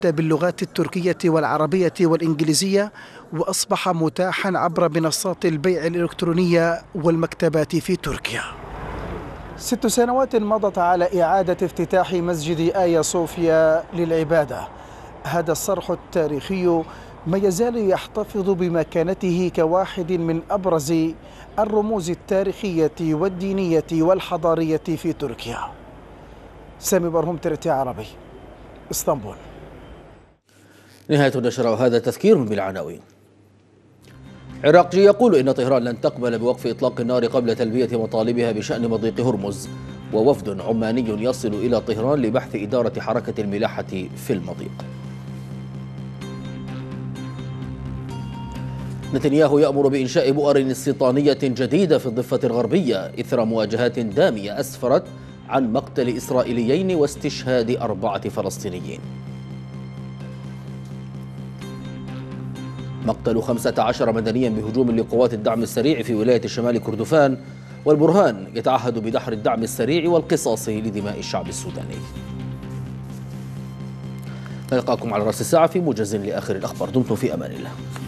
باللغات التركية والعربية والإنجليزية، وأصبح متاحا عبر منصات البيع الإلكترونية والمكتبات في تركيا. 6 سنوات مضت على إعادة افتتاح مسجد آيا صوفيا للعبادة. هذا الصرح التاريخي ما يزال يحتفظ بمكانته كواحد من أبرز الرموز التاريخية والدينية والحضارية في تركيا. سامي برهم، ترتي عربي، اسطنبول. نهاية النشرة، وهذا تذكير بالعناوين. عراقي يقول إن طهران لن تقبل بوقف إطلاق النار قبل تلبية مطالبها بشأن مضيق هرمز. ووفد عماني يصل إلى طهران لبحث إدارة حركة الملاحة في المضيق. نتنياهو يأمر بإنشاء بؤر استيطانية جديدة في الضفة الغربية إثر مواجهات دامية أسفرت عن مقتل إسرائيليين واستشهاد 4 فلسطينيين. مقتل 15 مدنيا بهجوم لقوات الدعم السريع في ولاية شمال كردفان، والبرهان يتعهد بدحر الدعم السريع والقصاص لدماء الشعب السوداني. نلقاكم على رأس الساعة في موجز لآخر الأخبار. دمتم في أمان الله.